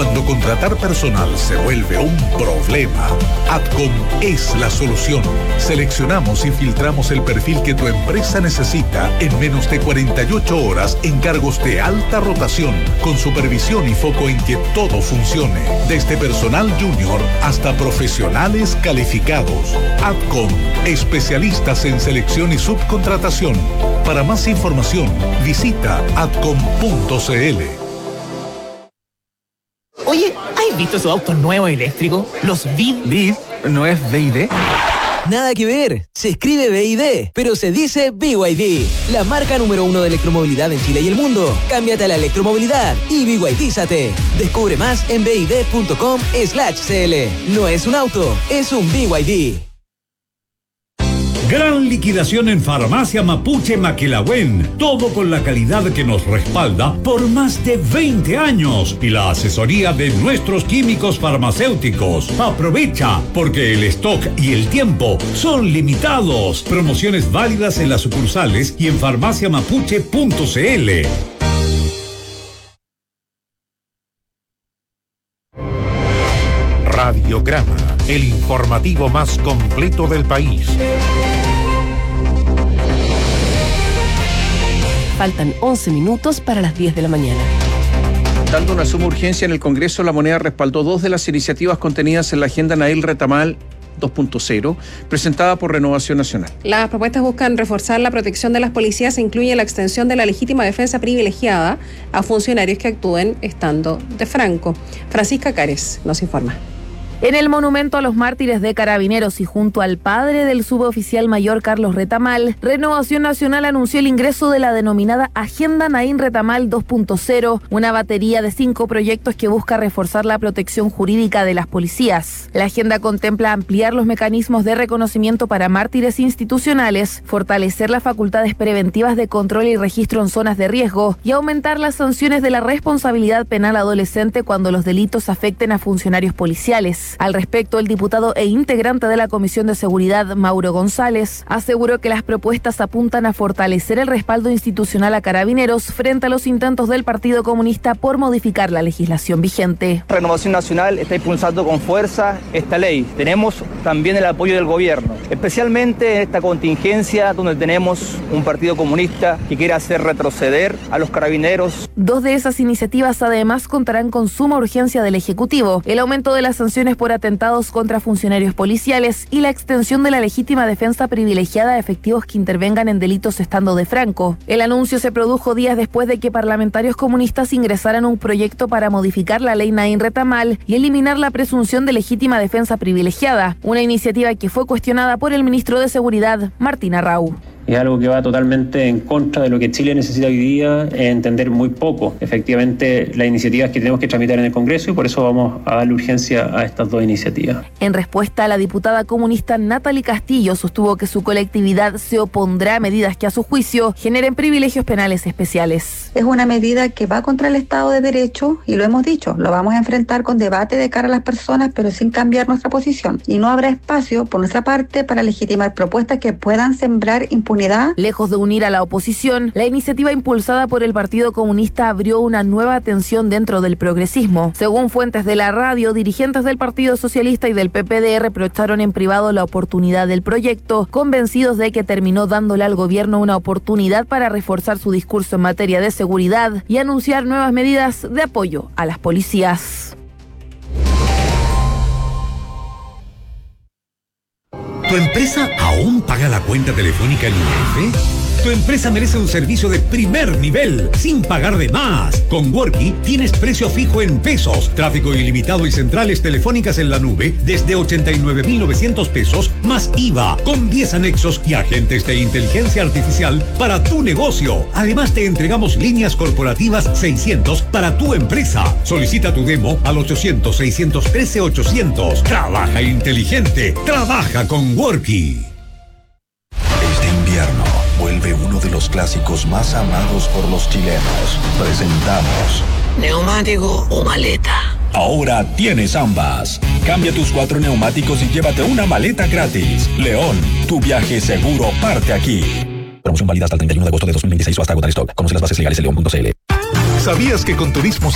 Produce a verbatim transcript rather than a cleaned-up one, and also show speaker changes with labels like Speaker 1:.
Speaker 1: Cuando contratar personal se vuelve un problema, Adcom es la solución. Seleccionamos y filtramos el perfil que tu empresa necesita en menos de cuarenta y ocho horas en cargos de alta rotación, con supervisión y foco en que todo funcione, desde personal junior hasta profesionales calificados. Adcom, especialistas en selección y subcontratación. Para más información, visita adcom punto cl.
Speaker 2: Oye, ¿has visto esos autos nuevos eléctricos? Los V I D.
Speaker 3: ¿V I D? ¿No es V I D?
Speaker 4: Nada que ver, se escribe V I D, pero se dice B Y D, la marca número uno de electromovilidad en Chile y el mundo. Cámbiate a la electromovilidad y B Y D-zate. Descubre más en bid punto com slash cl. No es un auto, es un B Y D.
Speaker 5: Gran liquidación en Farmacia Mapuche Maquilahuen. Todo con la calidad que nos respalda por más de veinte años y la asesoría de nuestros químicos farmacéuticos. Aprovecha, porque el stock y el tiempo son limitados. Promociones válidas en las sucursales y en farmacia mapuche punto cl.
Speaker 1: Radiograma, el informativo más completo del país.
Speaker 6: Faltan once minutos para las diez de la mañana.
Speaker 3: Dando una suma urgencia en el Congreso, La Moneda respaldó dos de las iniciativas contenidas en la agenda Nail Retamal dos punto cero, presentada por Renovación Nacional.
Speaker 7: Las propuestas buscan reforzar la protección de las policías e incluye la extensión de la legítima defensa privilegiada a funcionarios que actúen estando de franco. Francisca Cárez nos informa.
Speaker 8: En el monumento a los mártires de Carabineros y junto al padre del suboficial mayor Carlos Retamal, Renovación Nacional anunció el ingreso de la denominada Agenda Nain Retamal dos punto cero, una batería de cinco proyectos que busca reforzar la protección jurídica de las policías. La agenda contempla ampliar los mecanismos de reconocimiento para mártires institucionales, fortalecer las facultades preventivas de control y registro en zonas de riesgo y aumentar las sanciones de la responsabilidad penal adolescente cuando los delitos afecten a funcionarios policiales. Al respecto, el diputado e integrante de la Comisión de Seguridad, Mauro González, aseguró que las propuestas apuntan a fortalecer el respaldo institucional a Carabineros frente a los intentos del Partido Comunista por modificar la legislación vigente.
Speaker 9: Renovación Nacional está impulsando con fuerza esta ley. Tenemos también el apoyo del gobierno, especialmente en esta contingencia donde tenemos un Partido Comunista que quiere hacer retroceder a los carabineros.
Speaker 8: Dos de esas iniciativas además contarán con suma urgencia del Ejecutivo, el aumento de las sanciones por atentados contra funcionarios policiales y la extensión de la legítima defensa privilegiada a efectivos que intervengan en delitos estando de franco. El anuncio se produjo días después de que parlamentarios comunistas ingresaran un proyecto para modificar la ley Nain Retamal y eliminar la presunción de legítima defensa privilegiada, una iniciativa que fue cuestionada por el ministro de Seguridad, Martín Arrau.
Speaker 10: Es algo que va totalmente en contra de lo que Chile necesita hoy día, entender muy poco efectivamente las iniciativas que tenemos que tramitar en el Congreso y por eso vamos a darle urgencia a estas dos iniciativas.
Speaker 8: En respuesta, la diputada comunista Natalie Castillo sostuvo que su colectividad se opondrá a medidas que a su juicio generen privilegios penales especiales.
Speaker 11: Es una medida que va contra el Estado de Derecho y lo hemos dicho, lo vamos a enfrentar con debate de cara a las personas pero sin cambiar nuestra posición y no habrá espacio por nuestra parte para legitimar propuestas que puedan sembrar impunidad.
Speaker 8: Lejos de unir a la oposición, la iniciativa impulsada por el Partido Comunista abrió una nueva tensión dentro del progresismo. Según fuentes de la radio, dirigentes del Partido Socialista y del P P D reprocharon en privado la oportunidad del proyecto, convencidos de que terminó dándole al gobierno una oportunidad para reforzar su discurso en materia de seguridad y anunciar nuevas medidas de apoyo a las policías.
Speaker 5: ¿Tu empresa aún paga la cuenta telefónica en I F? Tu empresa merece un servicio de primer nivel, sin pagar de más. Con Worky tienes precio fijo en pesos, tráfico ilimitado y centrales telefónicas en la nube desde ochenta y nueve mil novecientos pesos más I V A, con diez anexos y agentes de inteligencia artificial para tu negocio. Además te entregamos líneas corporativas seiscientos para tu empresa. Solicita tu demo al ochocientos, seiscientos trece, ochocientos. Trabaja inteligente, trabaja con Worky.
Speaker 12: Este invierno vuelve uno de los clásicos más amados por los chilenos. Presentamos
Speaker 2: ¿neumático o maleta?
Speaker 12: Ahora tienes ambas. Cambia tus cuatro neumáticos y llévate una maleta gratis. León, tu viaje seguro parte aquí. Promoción válida hasta el treinta y uno de agosto de dos mil veintiséis o hasta agotar stock. Conoce las bases legales en león punto c l.
Speaker 1: ¿Sabías que con Turismo